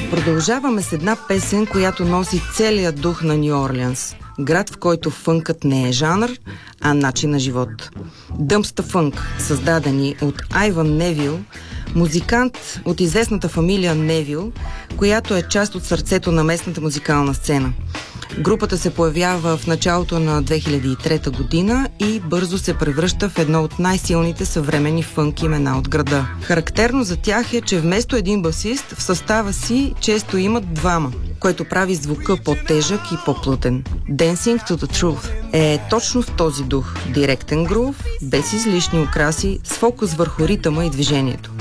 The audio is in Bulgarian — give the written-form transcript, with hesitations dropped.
Продължаваме с една песен, която носи целият дух на Ню Орлеанс. Град, в който фънкът не е жанр, а начин на живот. Дъмста фънк, създадени от Айван Невил, музикант от известната фамилия Невил, която е част от сърцето на местната музикална сцена. Групата се появява в началото на 2003 година и бързо се превръща в едно от най-силните съвременни фънк имена от града. Характерно за тях е, че вместо един басист в състава си често имат двама, което прави звука по-тежък и по-плътен. Dancing to the Truth е точно в този дух. Директен грув, без излишни украси, с фокус върху ритъма и движението.